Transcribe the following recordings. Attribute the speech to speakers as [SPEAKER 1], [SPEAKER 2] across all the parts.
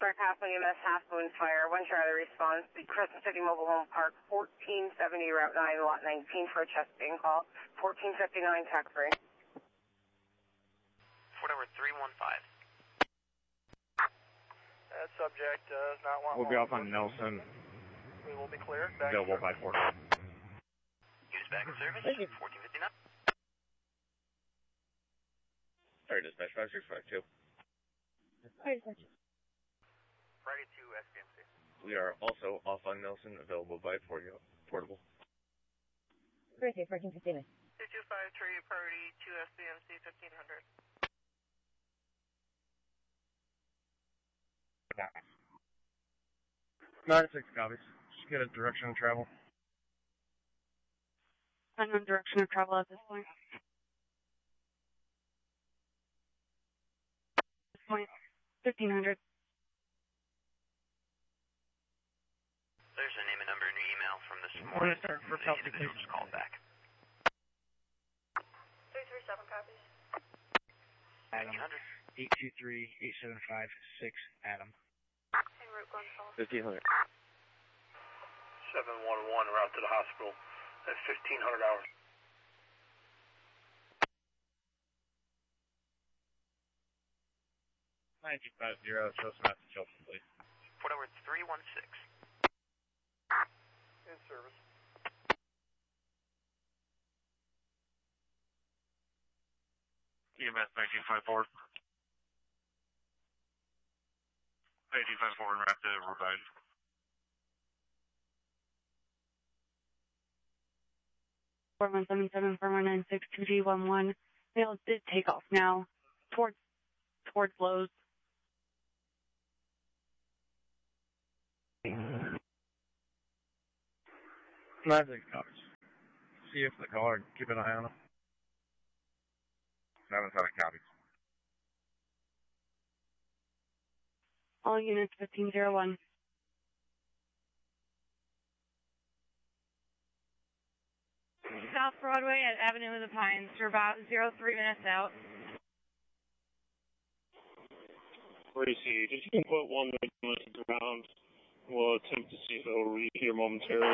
[SPEAKER 1] Dark Half Moon EMS, Half Moon Fire, 1 Charlie response, the Crescent City Mobile Home Park, 1470 Route 9, Lot 19 for a chest pain call, 1459 tax free.
[SPEAKER 2] Fort Edward 315.
[SPEAKER 3] That subject does not want.
[SPEAKER 4] We'll be off on Nelson.
[SPEAKER 3] We will be clear.
[SPEAKER 4] Available by 4.
[SPEAKER 2] Use back in service, 1459.
[SPEAKER 4] Sorry, dispatch 5652.
[SPEAKER 3] Friday to SPMC.
[SPEAKER 4] We are also off on Nelson, available by portable.
[SPEAKER 5] Thursday, 1459.
[SPEAKER 3] 2253, priority to SPMC 1500.
[SPEAKER 4] Nine 6 copies. Just get a direction of travel.
[SPEAKER 1] Unknown direction of travel at this point. This point, 1500.
[SPEAKER 2] There's a name and number in your email from this
[SPEAKER 4] I'm
[SPEAKER 2] morning.
[SPEAKER 4] going to start for
[SPEAKER 2] The
[SPEAKER 4] Peltic,
[SPEAKER 2] individual
[SPEAKER 4] please.
[SPEAKER 2] just called back.
[SPEAKER 3] 337 copies.
[SPEAKER 4] Adam.
[SPEAKER 2] 1500.
[SPEAKER 4] 823-8756, Adam.
[SPEAKER 3] En route Gonzales.
[SPEAKER 4] 1500.
[SPEAKER 3] 711 route to the hospital at 1500 hours.
[SPEAKER 4] Nine 250, show some message, Chelsea, please.
[SPEAKER 2] Fort Edward 316.
[SPEAKER 3] In service.
[SPEAKER 4] EMS 1954. 1954 and wrap to Rhode
[SPEAKER 1] 4177 4196 2G11. Mail did take off now. Towards Lowe's.
[SPEAKER 4] Nine 6 copies. See if the caller, keep an eye on him. 7 copies.
[SPEAKER 1] All units 1501. South Broadway at Avenue of the Pines. You're about 03 minutes out.
[SPEAKER 6] Where do you see? Just you can put one minute around. We'll attempt to see if it'll read here momentarily.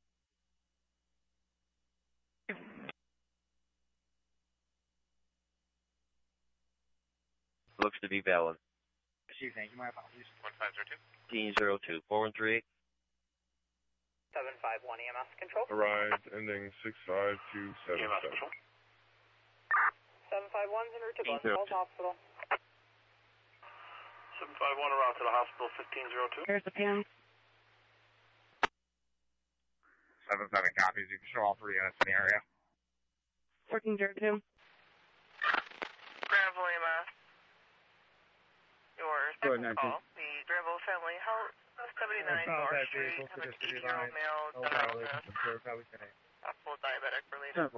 [SPEAKER 7] Looks to be valid.
[SPEAKER 4] Chief, thank you. My apologies.
[SPEAKER 2] 1502.
[SPEAKER 7] 1502 4138.
[SPEAKER 3] 751 EMS control.
[SPEAKER 8] Arrived, ending 65277.
[SPEAKER 3] EMS control. 751 en route to Glen Falls Hospital. 751 en route to the hospital 1502.
[SPEAKER 1] Here's the pins.
[SPEAKER 4] 7 copies. You can show all 3 units in the area.
[SPEAKER 1] 1402.
[SPEAKER 3] Granville EMS. Your second call, the Granville Family Health, 79 North Street, have an 80-year-old male, possible diabetic related.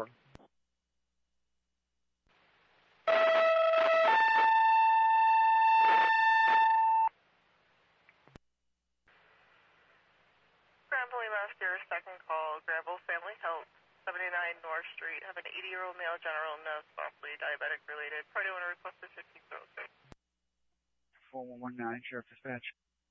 [SPEAKER 3] Granville EMS, your second call, Granville Family Health, 79 North Street, have an 80-year-old male, general nurse, possibly diabetic related. Party owner requested 1506.
[SPEAKER 4] 4119, Sheriff Dispatch.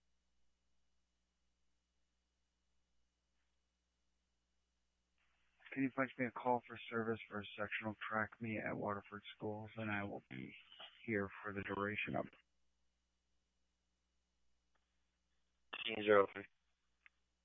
[SPEAKER 4] Can you place me a call for service for a sectional track meet at Waterford Schools, and I will be here for the duration of it.
[SPEAKER 7] 1503.